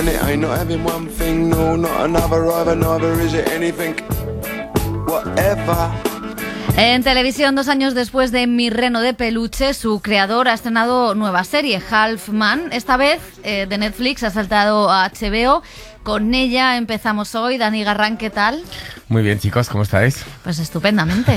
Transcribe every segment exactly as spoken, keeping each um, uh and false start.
and it ain't not having one thing, no, not another either, neither is it anything, whatever. En televisión, dos años después de Mi reno de peluche, su creador ha estrenado nueva serie, Half Man. Esta vez eh, de Netflix ha saltado a H B O. Con ella empezamos hoy. Dani Garrán, ¿qué tal? Muy bien, chicos, ¿cómo estáis? Pues estupendamente.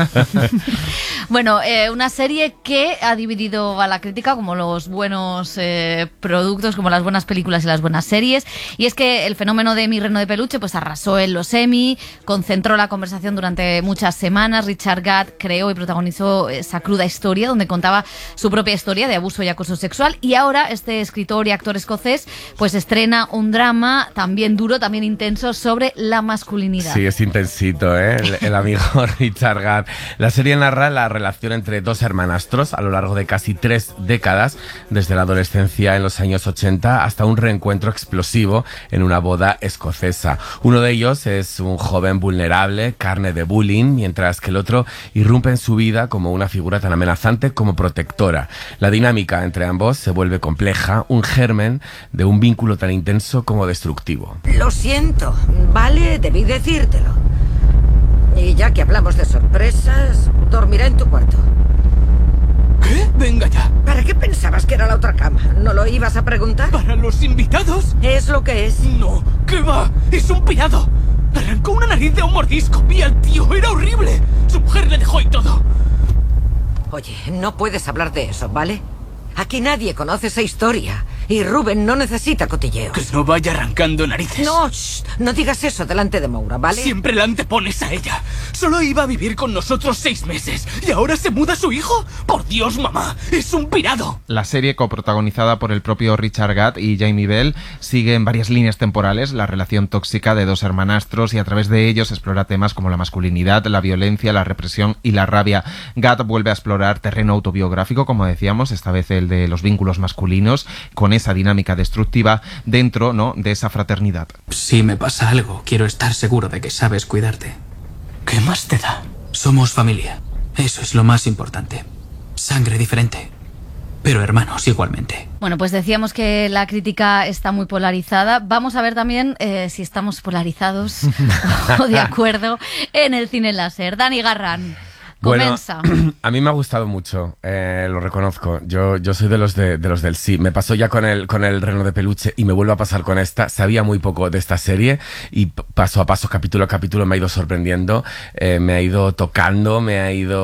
Bueno, eh, una serie que ha dividido a la crítica como los buenos eh, productos, como las buenas películas y las buenas series. Y es que el fenómeno de Mi reno de peluche pues arrasó en los Emmy, concentró la conversación durante muchas semanas. Richard Gad creó y protagonizó esa cruda historia donde contaba su propia historia de abuso y acoso sexual. Y ahora este escritor y actor escocés pues estrena un drama también duro, también intenso, sobre la masculinidad. Sí, es intensito, ¿eh? El, el amigo Richard Gad. La serie narra la relación entre dos hermanastros a lo largo de casi tres décadas, desde la adolescencia en los años ochenta hasta un reencuentro explosivo en una boda escocesa. Uno de ellos es un joven vulnerable, carne de bullying, mientras que el otro irrumpe en su vida como una figura tan amenazante como protectora. La dinámica entre ambos se vuelve compleja, un germen de un vínculo tan intenso como destructivo. Lo siento, vale, debí decírtelo. Y ya que hablamos de sorpresas, dormirá en tu cuarto. ¿Qué? Venga ya. ¿Para qué pensabas que era la otra cama? ¿No lo ibas a preguntar? ¿Para los invitados? Es lo que es. No, ¿qué va? Es un pirado. Arrancó una nariz de un mordisco. Vi al tío, era horrible. Su mujer le dejó y todo. Oye, no puedes hablar de eso, ¿vale? Aquí nadie conoce esa historia. Y Rubén no necesita cotilleos. Que no vaya arrancando narices. No, shh, no digas eso delante de Moura, ¿vale? Siempre la antepones a ella. Solo iba a vivir con nosotros seis meses. ¿Y ahora se muda su hijo? Por Dios, mamá, es un pirado. La serie, coprotagonizada por el propio Richard Gad y Jamie Bell, sigue en varias líneas temporales la relación tóxica de dos hermanastros y a través de ellos explora temas como la masculinidad, la violencia, la represión y la rabia. Gad vuelve a explorar terreno autobiográfico, como decíamos, esta vez el de los vínculos masculinos, con esa dinámica destructiva dentro, ¿no?, de esa fraternidad. Si me pasa algo, quiero estar seguro de que sabes cuidarte. ¿Qué más te da? Somos familia. Eso es lo más importante. Sangre diferente, pero hermanos igualmente. Bueno, pues decíamos que la crítica está muy polarizada. Vamos a ver también eh, si estamos polarizados o de acuerdo en el cine láser. Dani Garrán. Bueno, a mí me ha gustado mucho, eh, lo reconozco. Yo, yo soy de los de, de los del sí. Me pasó ya con el, con el reno de peluche y me vuelve a pasar con esta. Sabía muy poco de esta serie y paso a paso, capítulo a capítulo, me ha ido sorprendiendo, eh, me ha ido tocando, me ha ido